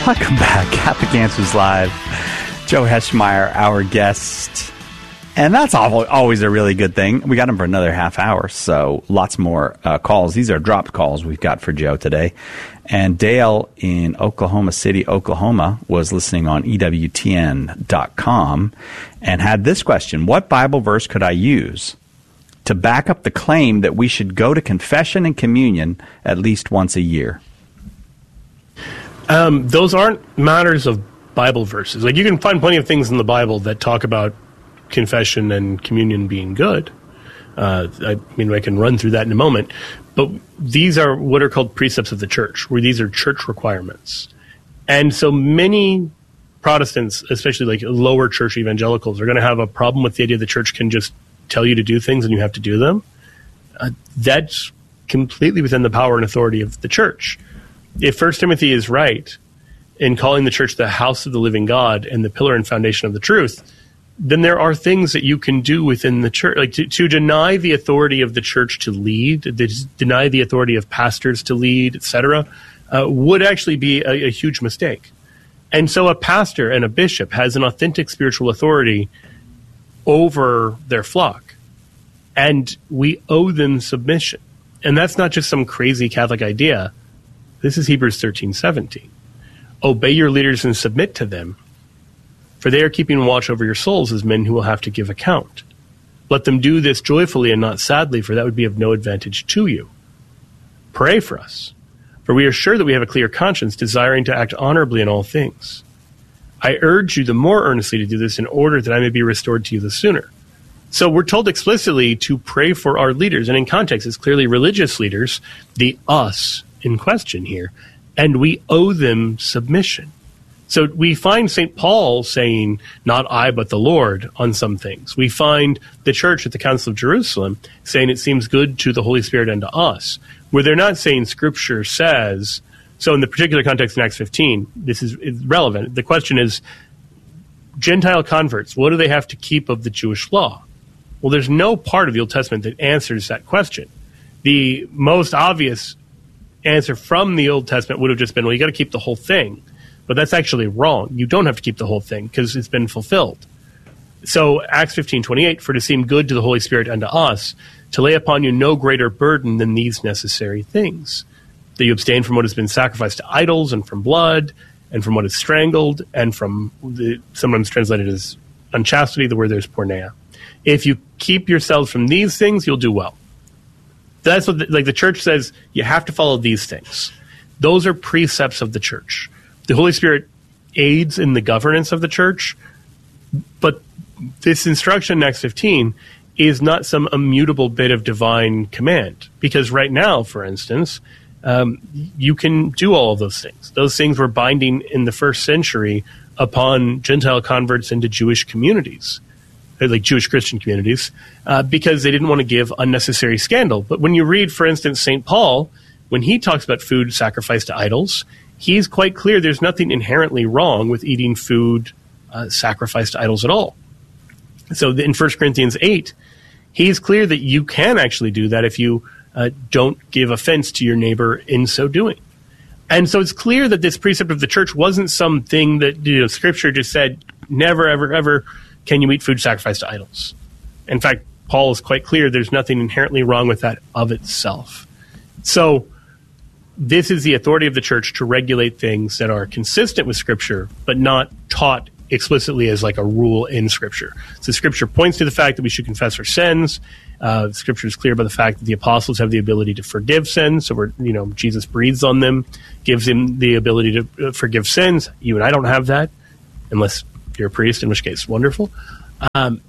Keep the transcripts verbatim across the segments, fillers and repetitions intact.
Welcome back. Catholic Answers Live. Joe Heschmeyer, our guest. And that's always a really good thing. We got him for another half hour, so lots more uh, calls. These are dropped calls we've got for Joe today. And Dale in Oklahoma City, Oklahoma, was listening on E W T N dot com and had this question. What Bible verse could I use to back up the claim that we should go to confession and communion at least once a year? Um, those aren't matters of Bible verses. Like, you can find plenty of things in the Bible that talk about confession and communion being good. Uh, I mean, I can run through that in a moment. But these are what are called precepts of the church, where these are church requirements. And so many Protestants, especially like lower church evangelicals, are going to have a problem with the idea the church can just tell you to do things and you have to do them. Uh, that's completely within the power and authority of the church. If First Timothy is right in calling the church the house of the living God and the pillar and foundation of the truth, then there are things that you can do within the church. Like to, to deny the authority of the church to lead, to deny the authority of pastors to lead, et cetera, uh, would actually be a, a huge mistake. And so a pastor and a bishop has an authentic spiritual authority over their flock, and we owe them submission. And that's not just some crazy Catholic idea. This is Hebrews thirteen seventeen. Obey your leaders and submit to them, for they are keeping watch over your souls as men who will have to give account. Let them do this joyfully and not sadly, for that would be of no advantage to you. Pray for us, for we are sure that we have a clear conscience, desiring to act honorably in all things. I urge you the more earnestly to do this in order that I may be restored to you the sooner. So we're told explicitly to pray for our leaders, and in context, it's clearly religious leaders, the us in question here, and we owe them submission. So we find Saint Paul saying, not I, but the Lord, on some things. We find the church at the Council of Jerusalem saying it seems good to the Holy Spirit and to us, where they're not saying Scripture says. So in the particular context in Acts fifteen, this is relevant. The question is, Gentile converts, what do they have to keep of the Jewish law? Well, there's no part of the Old Testament that answers that question. The most obvious answer from the Old Testament would have just been, well, you got to keep the whole thing. But that's actually wrong. You don't have to keep the whole thing because it's been fulfilled. So Acts fifteen twenty-eight, for to seem good to the Holy Spirit and to us, to lay upon you no greater burden than these necessary things, that you abstain from what has been sacrificed to idols and from blood and from what is strangled and from the, sometimes translated as unchastity, the word there's porneia. If you keep yourselves from these things, you'll do well. That's what the, like the church says, you have to follow these things. Those are precepts of the church. The Holy Spirit aids in the governance of the church, but this instruction in Acts fifteen is not some immutable bit of divine command. Because right now, for instance, um, you can do all of those things. Those things were binding in the first century upon Gentile converts into Jewish communities, like Jewish Christian communities, uh, because they didn't want to give unnecessary scandal. But when you read, for instance, Saint Paul, when he talks about food sacrificed to idols, he's quite clear there's nothing inherently wrong with eating food uh, sacrificed to idols at all. So in First Corinthians eight, he's clear that you can actually do that if you uh, don't give offense to your neighbor in so doing. And so it's clear that this precept of the church wasn't something that, you know, Scripture just said, never, ever, ever can you eat food sacrificed to idols. In fact, Paul is quite clear there's nothing inherently wrong with that of itself. So this is the authority of the church to regulate things that are consistent with Scripture, but not taught explicitly as like a rule in Scripture. So Scripture points to the fact that we should confess our sins. Uh, Scripture is clear about the fact that the apostles have the ability to forgive sins. So we're, you know, Jesus breathes on them, gives him the ability to forgive sins. You and I don't have that, unless you're a priest, in which case, wonderful. Um,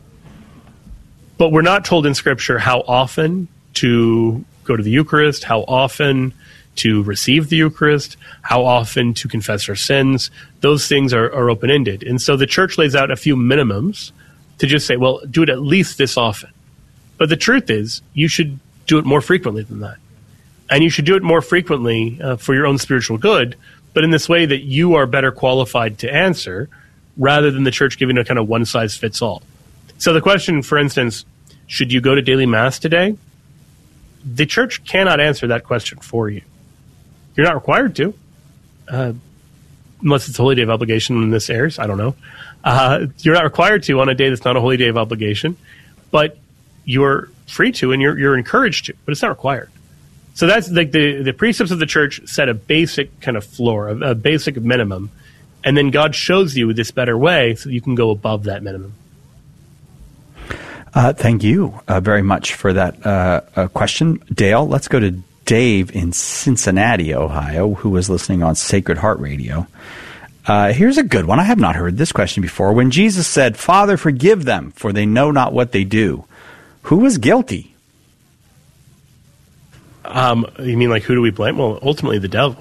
but we're not told in Scripture how often to go to the Eucharist, how often to receive the Eucharist, how often to confess our sins. Those things are, are open-ended. And so the church lays out a few minimums to just say, well, do it at least this often. But the truth is, you should do it more frequently than that. And you should do it more frequently uh, for your own spiritual good, but in this way that you are better qualified to answer, rather than the church giving a kind of one-size-fits-all. So the question, for instance, should you go to daily Mass today? The church cannot answer that question for you. You're not required to. Uh, unless it's a holy day of obligation when this airs. I don't know. Uh, you're not required to on a day that's not a holy day of obligation, but you're free to, and you're you're encouraged to, but it's not required. So that's like the, the precepts of the church set a basic kind of floor, a, a basic minimum, and then God shows you this better way so that you can go above that minimum. Uh, thank you uh, very much for that uh, uh, question, Dale. Let's go to Dave in Cincinnati, Ohio, who was listening on Sacred Heart Radio. Uh, here's a good one. I have not heard this question before. When Jesus said, "Father, forgive them, for they know not what they do," who was guilty? Um, you mean like who do we blame? Well, ultimately the devil.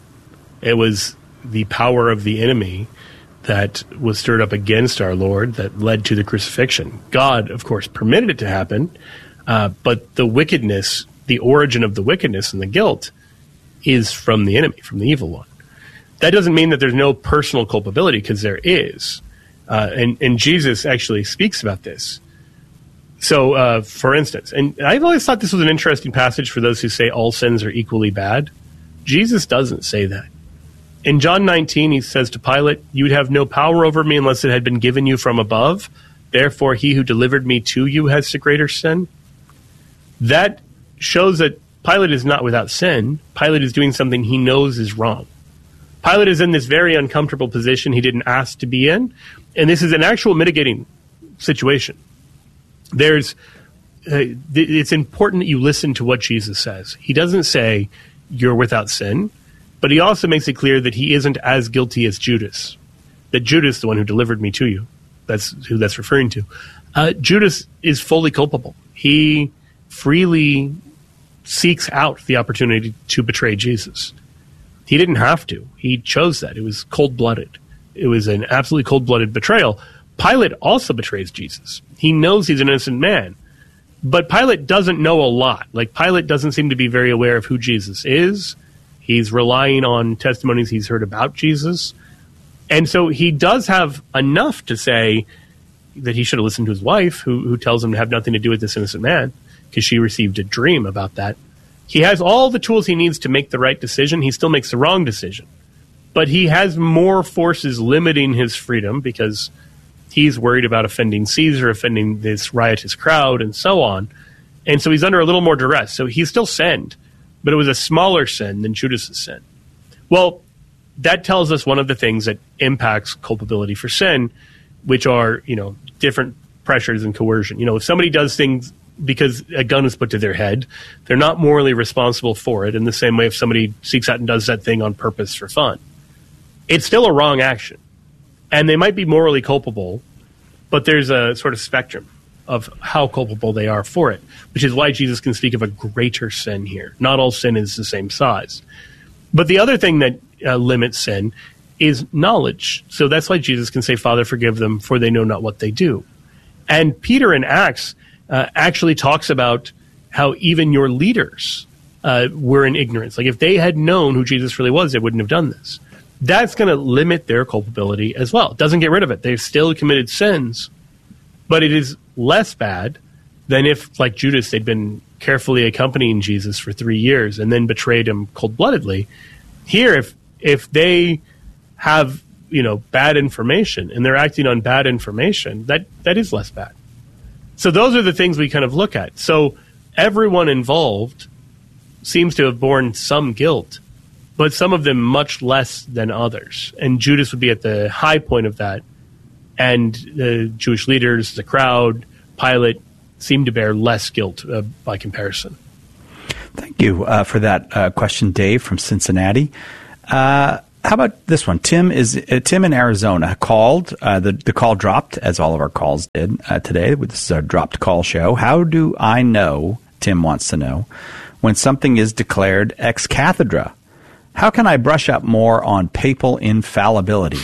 It was the power of the enemy that was stirred up against our Lord that led to the crucifixion. God, of course, permitted it to happen, uh, but the wickedness, the origin of the wickedness and the guilt is from the enemy, from the evil one. That doesn't mean that there's no personal culpability, because there is. Uh, and, and Jesus actually speaks about this. So, uh, for instance, and I've always thought this was an interesting passage for those who say all sins are equally bad. Jesus doesn't say that. In John nineteen, he says to Pilate, "You would have no power over me unless it had been given you from above. Therefore, he who delivered me to you has the greater sin." That shows that Pilate is not without sin. Pilate is doing something he knows is wrong. Pilate is in this very uncomfortable position he didn't ask to be in, and this is an actual mitigating situation. There's, uh, it's important that you listen to what Jesus says. He doesn't say you're without sin, but he also makes it clear that he isn't as guilty as Judas. That Judas, the one who delivered me to you, that's who that's referring to. Uh, Judas is fully culpable. He freely seeks out the opportunity to betray Jesus. He didn't have to. He chose that. It was cold-blooded. It was an absolutely cold-blooded betrayal. Pilate also betrays Jesus. He knows he's an innocent man. But Pilate doesn't know a lot. Like, Pilate doesn't seem to be very aware of who Jesus is. He's relying on testimonies he's heard about Jesus. And so he does have enough to say that he should have listened to his wife, who, who tells him to have nothing to do with this innocent man, because she received a dream about that. He has all the tools he needs to make the right decision. He still makes the wrong decision. But he has more forces limiting his freedom because he's worried about offending Caesar, offending this riotous crowd, and so on. And so he's under a little more duress. So he still sinned, but it was a smaller sin than Judas' sin. Well, that tells us one of the things that impacts culpability for sin, which are, you know, different pressures and coercion. You know, if somebody does things because a gun is put to their head, they're not morally responsible for it in the same way if somebody seeks out and does that thing on purpose for fun. It's still a wrong action. And they might be morally culpable, but there's a sort of spectrum of how culpable they are for it, which is why Jesus can speak of a greater sin here. Not all sin is the same size. But the other thing that uh, limits sin is knowledge. So that's why Jesus can say, "Father, forgive them, for they know not what they do." And Peter in Acts uh, actually talks about how even your leaders uh, were in ignorance. Like, if they had known who Jesus really was, they wouldn't have done this. That's going to limit their culpability as well. It doesn't get rid of it. They've still committed sins, but it is less bad than if, like Judas, they'd been carefully accompanying Jesus for three years and then betrayed him cold-bloodedly. Here, if if they have, you know, bad information and they're acting on bad information, that that is less bad. So those are the things we kind of look at. So everyone involved seems to have borne some guilt, but some of them much less than others. And Judas would be at the high point of that. And the Jewish leaders, the crowd, Pilate, seem to bear less guilt uh, by comparison. Thank you uh, for that uh, question, Dave from Cincinnati. Uh, how about this one? Tim is uh, Tim in Arizona called. Uh, the the call dropped, as all of our calls did uh, today. This is a dropped call show. How do I know? Tim wants to know when something is declared ex cathedra. How can I brush up more on papal infallibility?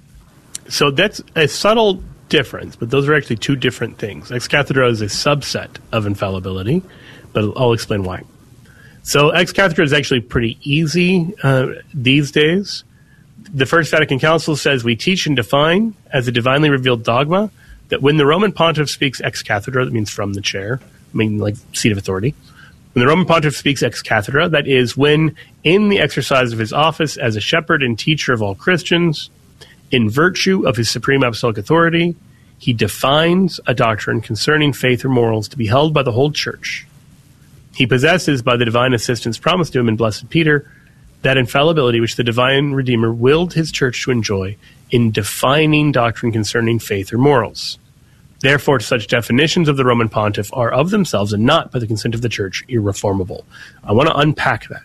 So that's a subtle difference, but those are actually two different things. Ex cathedra is a subset of infallibility, but I'll explain why. So ex cathedra is actually pretty easy uh, these days. The First Vatican Council says we teach and define as a divinely revealed dogma that when the Roman pontiff speaks ex cathedra, that means from the chair, I mean like seat of authority, When the Roman pontiff speaks ex cathedra, that is, when in the exercise of his office as a shepherd and teacher of all Christians, in virtue of his supreme apostolic authority, he defines a doctrine concerning faith or morals to be held by the whole church. He possesses, by the divine assistance promised to him in Blessed Peter, that infallibility which the divine Redeemer willed his church to enjoy in defining doctrine concerning faith or morals. Therefore, such definitions of the Roman pontiff are of themselves and not by the consent of the church irreformable. I want to unpack that.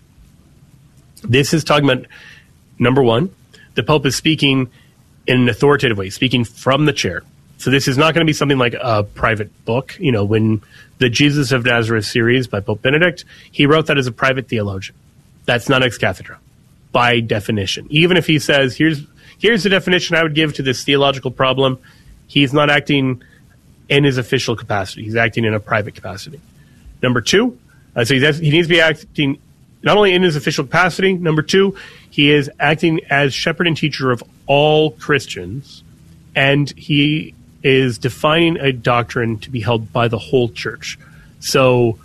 This is talking about, number one, the Pope is speaking in an authoritative way, speaking from the chair. So this is not going to be something like a private book. You know, when the Jesus of Nazareth series by Pope Benedict, he wrote that as a private theologian. That's not ex cathedra, by definition. Even if he says, here's here's the definition I would give to this theological problem, he's not acting in his official capacity. He's acting in a private capacity. Number two, uh, so he's, he needs to be acting not only in his official capacity. Number two, he is acting as shepherd and teacher of all Christians, and he is defining a doctrine to be held by the whole church. So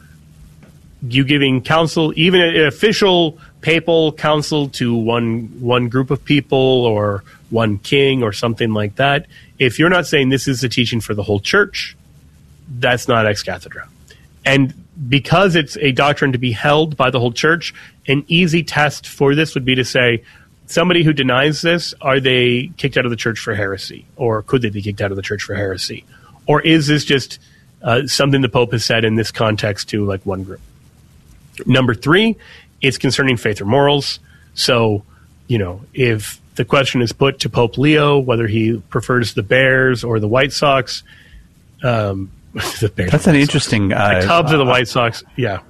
you giving counsel, even an official papal counsel to one one group of people or one king or something like that, if you're not saying this is the teaching for the whole church, that's not ex cathedra. And because it's a doctrine to be held by the whole church, an easy test for this would be to say, somebody who denies this, are they kicked out of the church for heresy? Or could they be kicked out of the church for heresy? Or is this just uh, something the Pope has said in this context to like one group? Number three, it's concerning faith or morals. So, you know, if the question is put to Pope Leo, whether he prefers the Bears or the White Sox, um, the Bears. That's an interesting. Uh, the Cubs uh, or the White Sox. Yeah.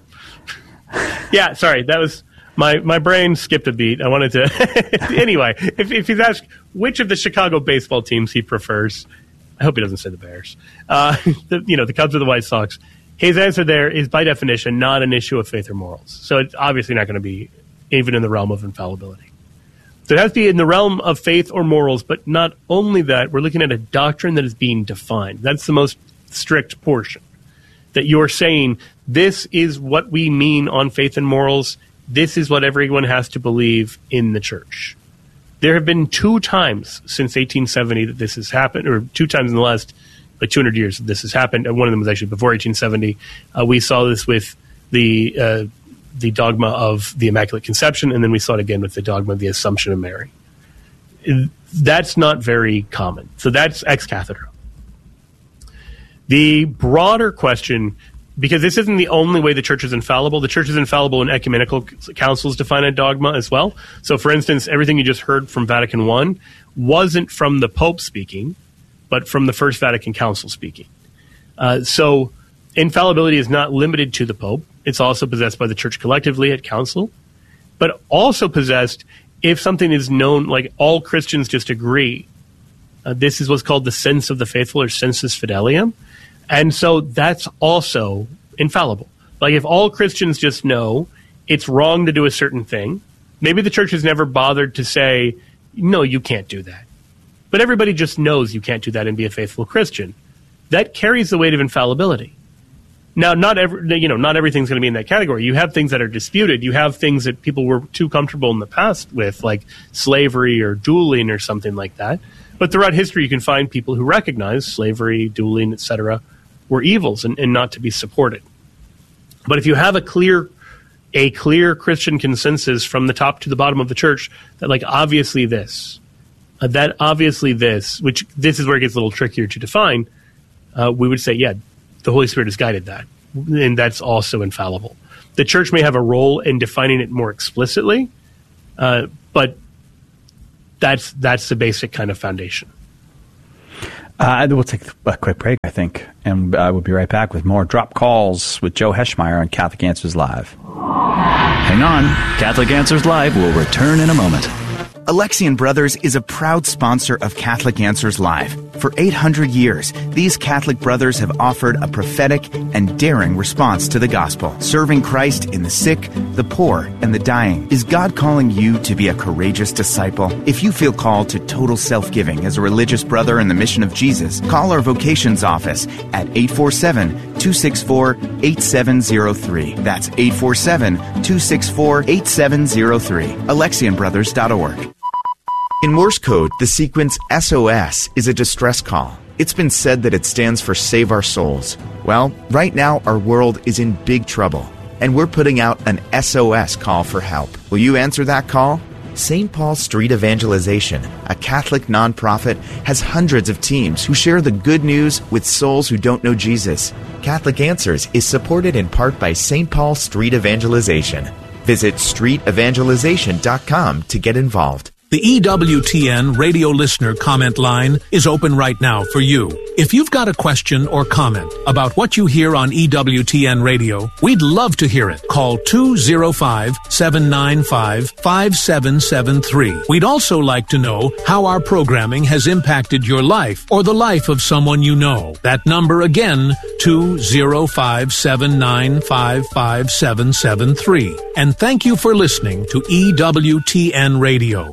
Yeah. Sorry. That was my, my brain skipped a beat. I wanted to. Anyway, if, if he's asked which of the Chicago baseball teams he prefers, I hope he doesn't say the Bears. Uh, the, you know, the Cubs or the White Sox. His answer there is, by definition, not an issue of faith or morals. So it's obviously not going to be even in the realm of infallibility. So it has to be in the realm of faith or morals, but not only that, we're looking at a doctrine that is being defined. That's the most strict portion. That you're saying, this is what we mean on faith and morals. This is what everyone has to believe in the church. There have been two times since eighteen seventy that this has happened, or two times in the last like two hundred years that this has happened. And one of them was actually before eighteen seventy. Uh, we saw this with the uh, the dogma of the Immaculate Conception, and then we saw it again with the dogma of the Assumption of Mary. That's not very common. So that's ex cathedra. The broader question, because this isn't the only way the church is infallible, the church is infallible in ecumenical councils define a dogma as well. So, for instance, everything you just heard from Vatican One wasn't from the Pope speaking, but from the First Vatican Council speaking. Uh, so infallibility is not limited to the Pope. It's also possessed by the church collectively at council, but also possessed if something is known, like all Christians just agree. Uh, this is what's called the sense of the faithful, or sensus fidelium. And so that's also infallible. Like if all Christians just know it's wrong to do a certain thing, maybe the church has never bothered to say, no, you can't do that. But everybody just knows you can't do that and be a faithful Christian. That carries the weight of infallibility. Now, not every, you know, not everything's going to be in that category. You have things that are disputed. You have things that people were too comfortable in the past with, like slavery or dueling or something like that. But throughout history, you can find people who recognize slavery, dueling, et cetera, were evils and, and not to be supported. But if you have a clear, a clear Christian consensus from the top to the bottom of the church that, like, obviously this, uh, that obviously this, which this is where it gets a little trickier to define, uh, we would say, yeah, the Holy Spirit has guided that, and that's also infallible. The church may have a role in defining it more explicitly, uh, but that's that's the basic kind of foundation. Uh, we'll take a quick break, I think, and uh, we'll be right back with more Drop Calls with Joe Heschmeyer on Catholic Answers Live. Hang on. Catholic Answers Live will return in a moment. Alexian Brothers is a proud sponsor of Catholic Answers Live. For eight hundred years, these Catholic brothers have offered a prophetic and daring response to the gospel, serving Christ in the sick, the poor, and the dying. Is God calling you to be a courageous disciple? If you feel called to total self-giving as a religious brother in the mission of Jesus, call our vocations office at eight four seven, two six four, eight seven zero three. That's eight four seven, two six four, eight seven zero three. Alexian Brothers dot org. In Morse code, the sequence S O S is a distress call. It's been said that it stands for Save Our Souls. Well, right now our world is in big trouble, and we're putting out an S O S call for help. Will you answer that call? Saint Paul Street Evangelization, a Catholic nonprofit, has hundreds of teams who share the good news with souls who don't know Jesus. Catholic Answers is supported in part by Saint Paul Street Evangelization. Visit street evangelization dot com to get involved. The E W T N radio listener comment line is open right now for you. If you've got a question or comment about what you hear on E W T N radio, we'd love to hear it. Call two oh five, seven nine five, five seven seven three. We'd also like to know how our programming has impacted your life or the life of someone you know. That number again, two oh five, seven nine five, five seven seven three. And thank you for listening to E W T N Radio.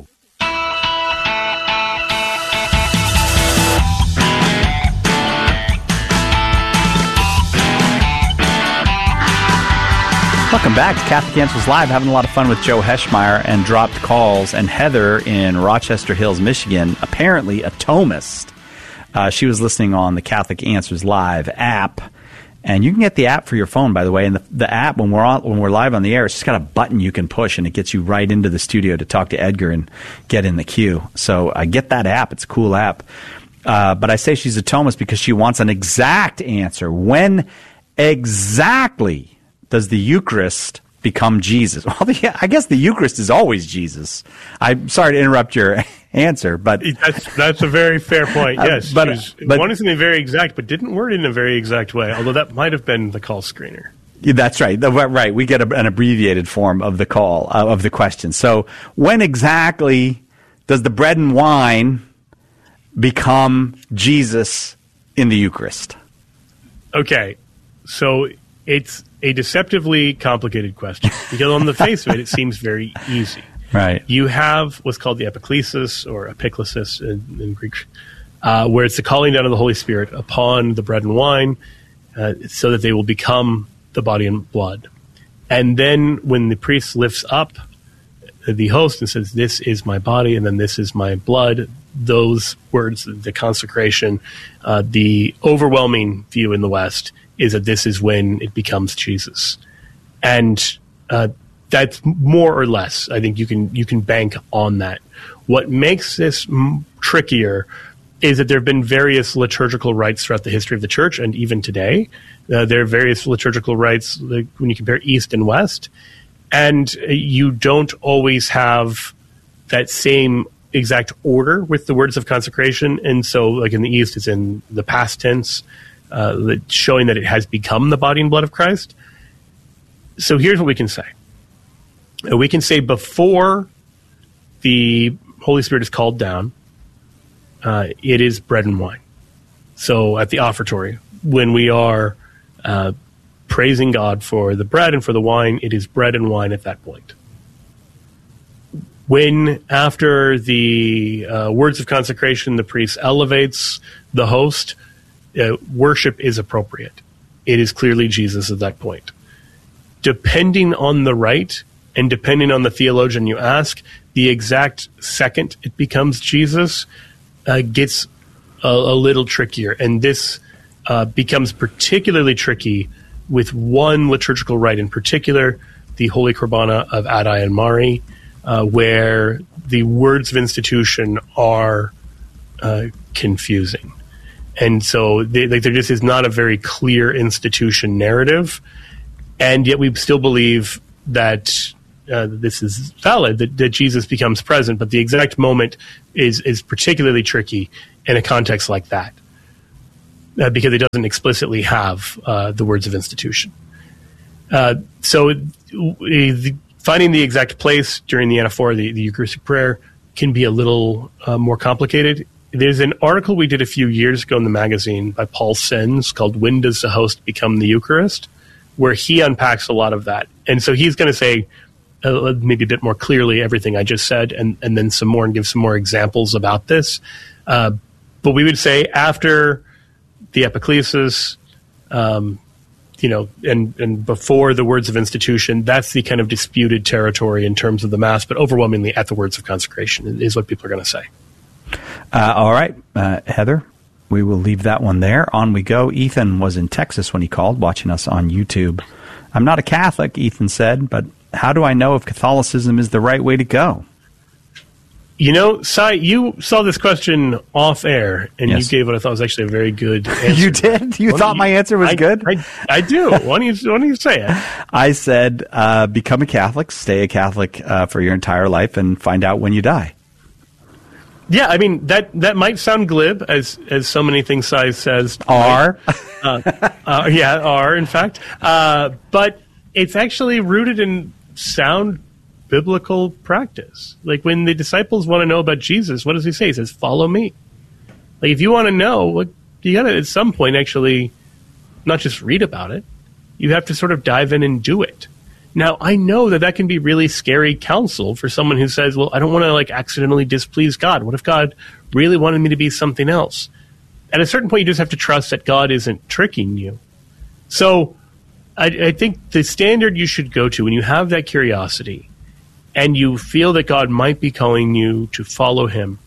Welcome back to Catholic Answers Live. Having a lot of fun with Joe Heschmeyer and Dropped Calls, and Heather in Rochester Hills, Michigan, apparently a Thomist. Uh, she was listening on the Catholic Answers Live app, and you can get the app for your phone, by the way. And the, the app, when we're on, when we're live on the air, it's just got a button you can push, and it gets you right into the studio to talk to Edgar and get in the queue. So uh, get that app; it's a cool app. Uh, but I say she's a Thomist because she wants an exact answer. When exactly does the Eucharist become Jesus? Well, the, I guess the Eucharist is always Jesus. I'm sorry to interrupt your answer, but that's that's a very fair point. Yes, uh, but, was, but one isn't very exact, but didn't word it in a very exact way. Although that might have been the call screener. Yeah, that's right. The, right, we get a, an abbreviated form of the call uh, of the question. So, when exactly does the bread and wine become Jesus in the Eucharist? Okay, so it's a deceptively complicated question because on the face of it, it seems very easy. Right. You have what's called the epiclesis or epiklesis in, in Greek, uh, where it's the calling down of the Holy Spirit upon the bread and wine uh, so that they will become the body and blood. And then when the priest lifts up the host and says, "This is my body," and then "This is my blood," those words, the consecration, uh, the overwhelming view in the West is that this is when it becomes Jesus. And uh, that's more or less, I think you can you can bank on that. What makes this m- trickier is that there have been various liturgical rites throughout the history of the Church, and even today. Uh, there are various liturgical rites like when you compare East and West, and uh, you don't always have that same exact order with the words of consecration. And so, like in the East, it's in the past tense, Uh, showing that it has become the body and blood of Christ. So here's what we can say. Uh, we can say before the Holy Spirit is called down, uh, it is bread and wine. So at the offertory, when we are uh, praising God for the bread and for the wine, it is bread and wine at that point. When, after the uh, words of consecration, the priest elevates the host, Uh, worship is appropriate. It is clearly Jesus at that point. Depending on the rite and depending on the theologian you ask, the exact second it becomes Jesus uh, gets a, a little trickier. And this uh, becomes particularly tricky with one liturgical rite in particular, the Holy Qurbana of Addai and Mari, uh, where the words of institution are uh, confusing. And so they, like, there just is not a very clear institution narrative, and yet we still believe that uh, this is valid, that, that Jesus becomes present, but the exact moment is is particularly tricky in a context like that uh, because it doesn't explicitly have uh, the words of institution. Uh, so uh, finding the exact place during the anaphora, the, the Eucharistic prayer, can be a little uh, more complicated. there's an article we did a few years ago in the magazine by Paul Sens called When Does the Host Become the Eucharist?, where he unpacks a lot of that. And so he's going to say uh, maybe a bit more clearly everything I just said, and, and then some more, and give some more examples about this. Uh, but we would say after the epiclesis, um, you know, and, and before the words of institution, that's the kind of disputed territory in terms of the Mass, but overwhelmingly at the words of consecration is what people are going to say. Uh, all right, uh, Heather, we will leave that one there. On we go. Ethan was in Texas when he called, watching us on YouTube. I'm not a Catholic, Ethan said, but how do I know if Catholicism is the right way to go? You know, Cy, you saw this question off air, and Yes. you gave what I thought was actually a very good answer. You did? You Why thought don't my answer was I, good? I, I do. Why don't you, why don't you say it? I said, uh, become a Catholic, stay a Catholic uh, for your entire life, and find out when you die. Yeah, I mean, that, that might sound glib, as as so many things Cy says. Are. Uh, uh, yeah, are, in fact. Uh, but it's actually rooted in sound biblical practice. Like, when the disciples want to know about Jesus, what does he say? He says, follow me. Like, if you want to know, what you got to, at some point, actually not just read about it. You have to sort of dive in and do it. Now, I know that that can be really scary counsel for someone who says, well, I don't want to, like, accidentally displease God. What if God really wanted me to be something else? At a certain point, you just have to trust that God isn't tricking you. So I, I think the standard you should go to when you have that curiosity and you feel that God might be calling you to follow him,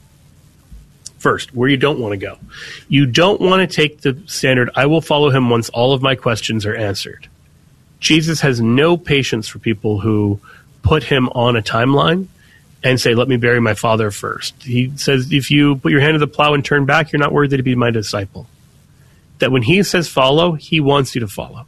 first, where you don't want to go. You don't want to take the standard, I will follow him once all of my questions are answered. Jesus has no patience for people who put him on a timeline and say, let me bury my father first. He says, if you put your hand to the plow and turn back, you're not worthy to be my disciple. That when he says follow, he wants you to follow.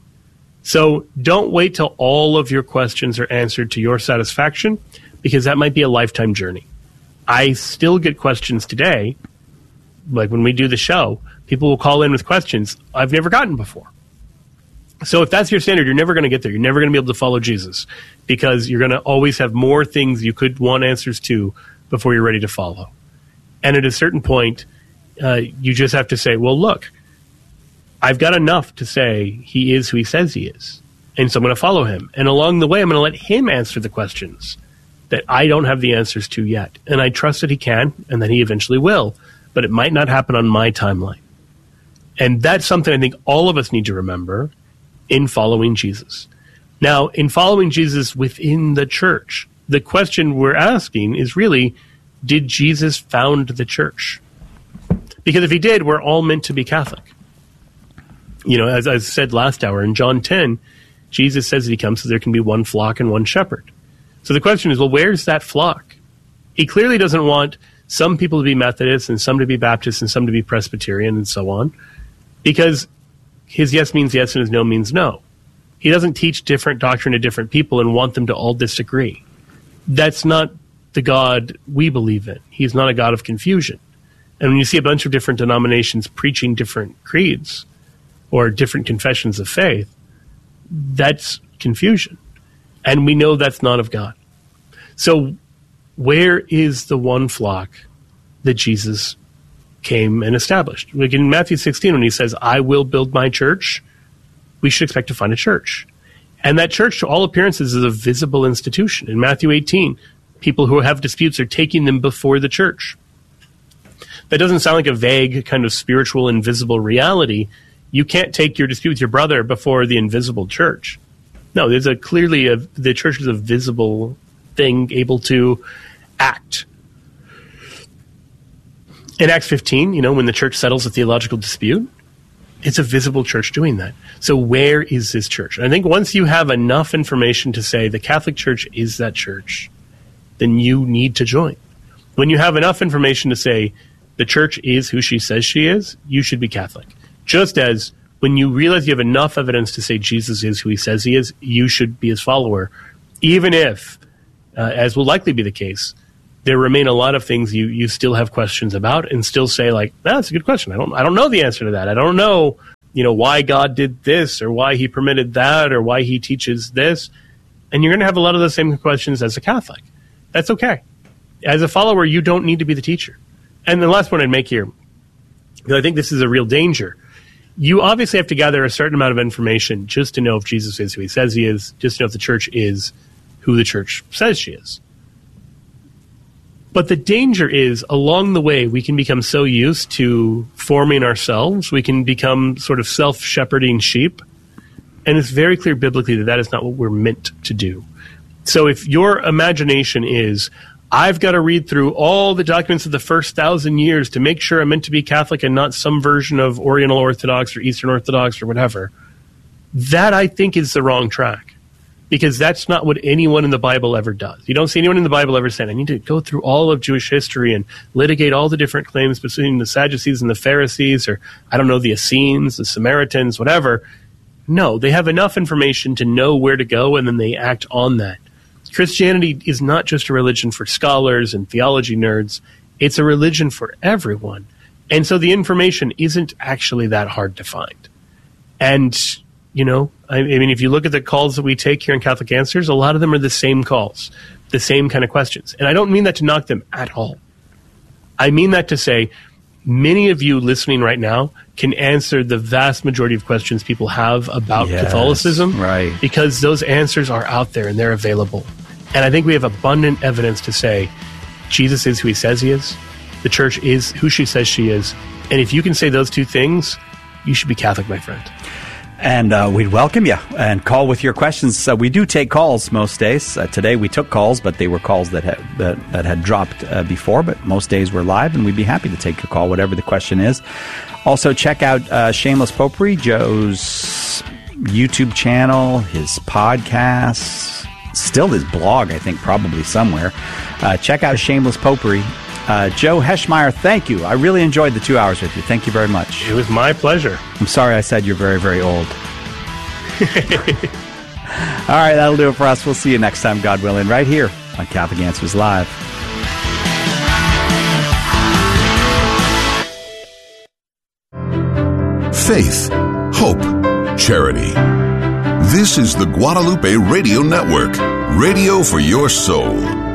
So don't wait till all of your questions are answered to your satisfaction, because that might be a lifetime journey. I still get questions today, like when we do the show, people will call in with questions I've never gotten before. So if that's your standard, you're never going to get there. You're never going to be able to follow Jesus, because you're going to always have more things you could want answers to before you're ready to follow. And at a certain point, uh, you just have to say, well, look, I've got enough to say he is who he says he is. And so I'm going to follow him. And along the way, I'm going to let him answer the questions that I don't have the answers to yet. And I trust that he can, and that he eventually will. But it might not happen on my timeline. And that's something I think all of us need to remember in following Jesus. Now, in following Jesus within the church, the question we're asking is really, did Jesus found the church? Because if he did, we're all meant to be Catholic. You know, as I said last hour, in John ten, Jesus says that he comes so there can be one flock and one shepherd. So the question is, well, where's that flock? He clearly doesn't want some people to be Methodists and some to be Baptists and some to be Presbyterian and so on, because his yes means yes and his no means no. He doesn't teach different doctrine to different people and want them to all disagree. That's not the God we believe in. He's not a God of confusion. And when you see a bunch of different denominations preaching different creeds or different confessions of faith, that's confusion. And we know that's not of God. So where is the one flock that Jesus came and established? Like in Matthew sixteen, when he says, I will build my church, we should expect to find a church. And that church, to all appearances, is a visible institution. In Matthew eighteen, people who have disputes are taking them before the church. That doesn't sound like a vague kind of spiritual, invisible reality. You can't take your dispute with your brother before the invisible church. No, there's a clearly a, the church is a visible thing able to act. In Acts fifteen, you know, when the church settles a theological dispute, it's a visible church doing that. So where is this church? And I think once you have enough information to say the Catholic Church is that church, then you need to join. When you have enough information to say the church is who she says she is, you should be Catholic. Just as when you realize you have enough evidence to say Jesus is who he says he is, you should be his follower, even if, uh, as will likely be the case, there remain a lot of things you, you still have questions about and still say, like, ah, that's a good question. I don't I don't know the answer to that. I don't know, you know, why God did this or why he permitted that or why he teaches this. And you're going to have a lot of the same questions as a Catholic. That's okay. As a follower, you don't need to be the teacher. And the last point I'd make here, because I think this is a real danger. You obviously have to gather a certain amount of information just to know if Jesus is who he says he is, just to know if the church is who the church says she is. But the danger is, along the way, we can become so used to forming ourselves, we can become sort of self-shepherding sheep, and it's very clear biblically that that is not what we're meant to do. So if your imagination is, I've got to read through all the documents of the first thousand years to make sure I'm meant to be Catholic and not some version of Oriental Orthodox or Eastern Orthodox or whatever, that I think is the wrong track. Because that's not what anyone in the Bible ever does. You don't see anyone in the Bible ever saying, I need to go through all of Jewish history and litigate all the different claims between the Sadducees and the Pharisees, or, I don't know, the Essenes, the Samaritans, whatever. No, they have enough information to know where to go, and then they act on that. Christianity is not just a religion for scholars and theology nerds. It's a religion for everyone. And so the information isn't actually that hard to find. And You know, I, I mean, if you look at the calls that we take here in Catholic Answers, a lot of them are the same calls, the same kind of questions. And I don't mean that to knock them at all. I mean that to say many of you listening right now can answer the vast majority of questions people have about yes, Catholicism, right? Because those answers are out there and they're available. And I think we have abundant evidence to say Jesus is who he says he is, the church is who she says she is. And if you can say those two things, you should be Catholic, my friend. And uh, we'd welcome you and call with your questions. Uh, we do take calls most days. Uh, today we took calls, but they were calls that had, that, that had dropped uh, before. But most days we're live, and we'd be happy to take your call, whatever the question is. Also, check out uh, Shameless Popery, Joe's YouTube channel, his podcasts, still his blog, I think, probably somewhere. Uh, check out Shameless Popery. Uh, Joe Heschmeyer, thank you. I really enjoyed the two hours with you. Thank you very much. It was my pleasure. I'm sorry I said you're very, very old. All right, that'll do it for us. We'll see you next time, God willing, right here on Catholic Answers Live. Faith, hope, charity. This is the Guadalupe Radio Network, radio for your soul.